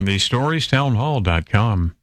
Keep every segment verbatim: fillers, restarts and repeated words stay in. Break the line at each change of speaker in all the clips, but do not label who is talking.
the stories town hall dot com.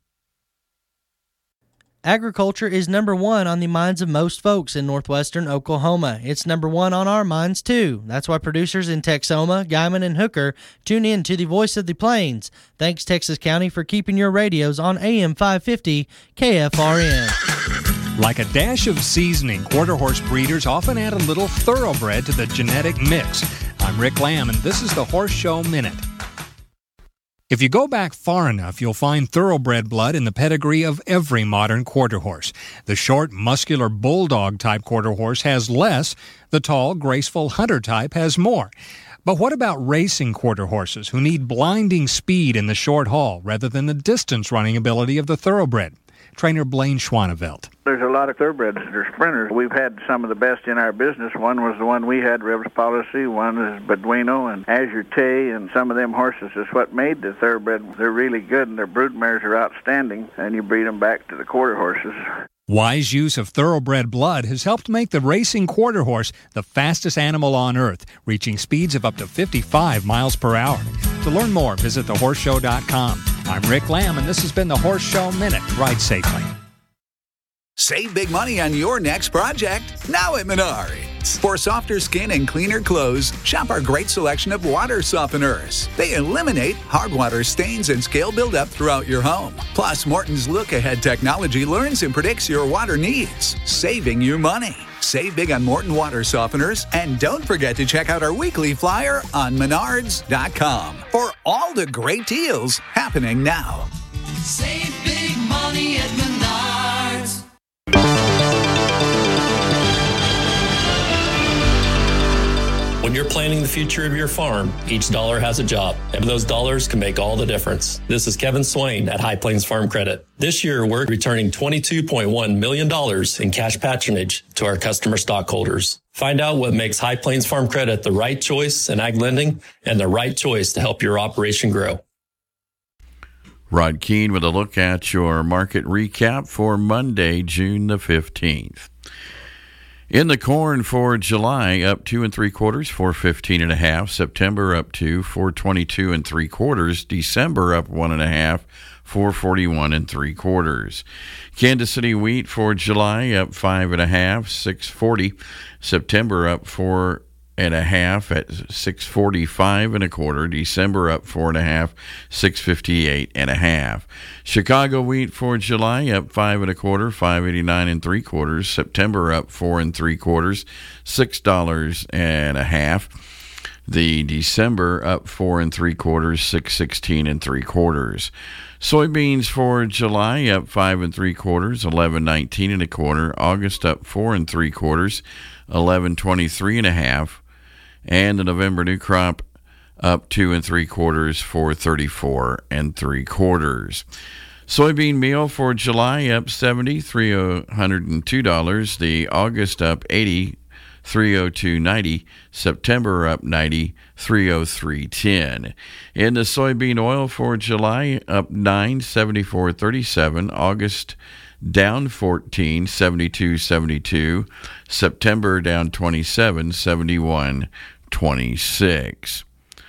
Agriculture is number one on the minds of most folks in northwestern Oklahoma. It's number one on our minds, too. That's why producers in Texoma, Guymon, and Hooker tune in to the Voice of the Plains. Thanks, Texas County, for keeping your radios on A M five fifty K F R N.
Like a dash of seasoning, quarter horse breeders often add a little thoroughbred to the genetic mix. I'm Rick Lamb, and this is the Horse Show Minute. If you go back far enough, you'll find thoroughbred blood in the pedigree of every modern quarter horse. The short, muscular bulldog-type quarter horse has less. The tall, graceful hunter type has more. But what about racing quarter horses who need blinding speed in the short haul rather than the distance-running ability of the thoroughbred? Trainer Blaine Schwanevelt.
There's a lot of thoroughbreds that are sprinters. We've had some of the best in our business. One was the one we had, Rivers Policy. One is Beduino and Azure Tay, and some of them horses is what made the thoroughbred. They're really good, and their broodmares are outstanding, and you breed them back to the quarter horses.
Wise use of thoroughbred blood has helped make the racing quarter horse the fastest animal on earth, reaching speeds of up to fifty-five miles per hour. To learn more, visit the horse show dot com. I'm Rick Lamb, and this has been the Horse Show Minute. Ride safely.
Save big money on your next project now at Menards. For softer skin and cleaner clothes, shop our great selection of water softeners. They eliminate hard water stains and scale buildup throughout your home. Plus, Morton's look-ahead technology learns and predicts your water needs, saving you money. Save big on Morton water softeners, and don't forget to check out our weekly flyer on menards dot com for all the great deals happening now.
Save big money at Menards.
When you're planning the future of your farm, each dollar has a job, and those dollars can make all the difference. This is Kevin Swain at High Plains Farm Credit. This year, we're returning twenty-two point one million dollars in cash patronage to our customer stockholders. Find out what makes High Plains Farm Credit the right choice in ag lending and the right choice to help your operation grow.
Rod Keene with a look at your market recap for Monday, June the fifteenth. In the corn for July, up two and three quarters, four fifteen and a half. September up to four twenty-two and three quarters. December up one and a half, four forty-one and three quarters. Kansas City wheat for July up five and a half, six forty. September up four and a half at six forty-five and a quarter. December up four and a half, six fifty-eight and a half. Chicago wheat for July up five and a quarter, five eighty-nine and three quarters. September up four and three quarters, six dollars and a half. The December up four and three quarters, six sixteen and three quarters. Soybeans for July up five and three quarters, eleven nineteen and a quarter. August up four and three quarters, eleven twenty-three and a half. And the November new crop up two and three quarters, four thirty-four and three quarters. Soybean meal for July up seventy, three hundred two dollars. The August up eighty, three oh two ninety. September up ninety, three oh three ten. In the soybean oil for July up nine, seventy-four thirty-seven. August down fourteen, seventy-two seventy-two. September down twenty-seven, seventy-one twenty-six.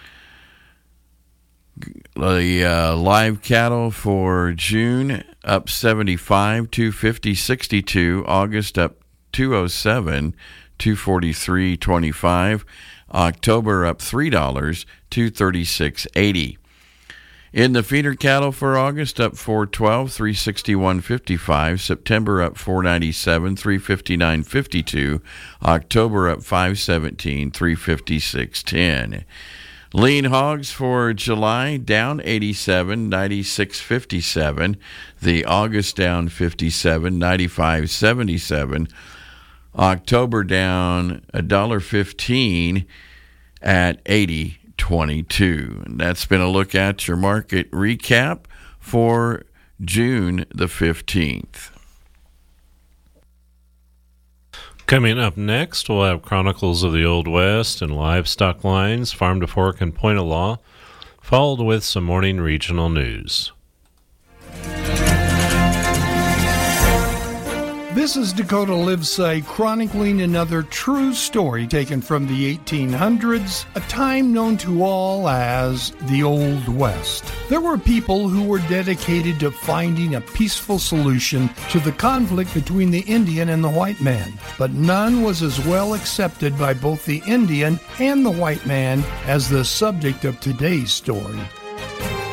The uh, live cattle for June up seventy-five, two fifty sixty-two. August up two oh seven, two forty-three twenty-five. October up three dollars, two thirty-six eighty. In the feeder cattle for August up four twelve, three sixty-one fifty-five. September up four ninety-seven, three fifty-nine fifty-two. October up five seventeen, three fifty-six ten. Lean hogs for July down eighty-seven, ninety-six fifty-seven. The August down fifty-seven, ninety-five seventy-seven. October down one dollar fifteen at eighty twenty-two. And that's been a look at your market recap for June the fifteenth.
Coming up next, we'll have Chronicles of the Old West and Livestock Lines, Farm to Fork and Point of Law, followed with some morning regional news.
This is Dakota Livesay chronicling another true story taken from the eighteen hundreds, a time known to all as the Old West. There were people who were dedicated to finding a peaceful solution to the conflict between the Indian and the white man, but none was as well accepted by both the Indian and the white man as the subject of today's story.